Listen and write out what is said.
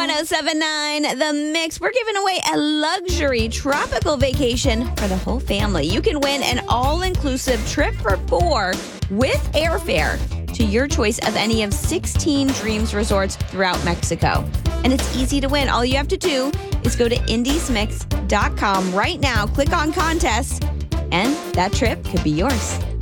1079 The Mix. We're giving away a luxury tropical vacation for the whole family. You can win an all-inclusive trip for 4 with airfare to your choice of any of 16 Dreams resorts throughout Mexico. And it's easy to win. All you have to do is go to indiesmix.com right now, click on contests, and that trip could be yours.